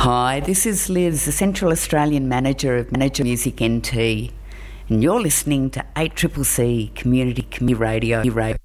Hi, this is Liz, the Central Australian Manager of Manager Music NT, and you're listening to 8CCC Community Radio.